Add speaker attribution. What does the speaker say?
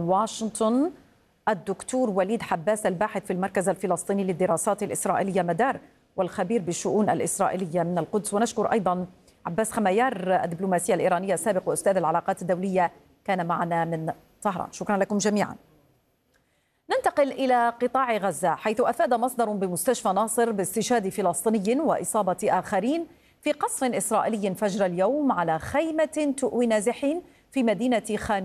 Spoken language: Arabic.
Speaker 1: واشنطن الدكتور وليد حباس الباحث في المركز الفلسطيني للدراسات الإسرائيلية مدار والخبير بالشؤون الإسرائيلية من القدس. ونشكر أيضا عباس خميار الدبلوماسية الإيرانية السابق وأستاذ العلاقات الدولية كان معنا من طهران. شكرا لكم جميعا. ننتقل إلى قطاع غزة، حيث أفاد مصدر بمستشفى ناصر باستشهاد فلسطيني وإصابة آخرين في قصف إسرائيلي فجر اليوم على خيمة تؤوي نازحين في مدينة خان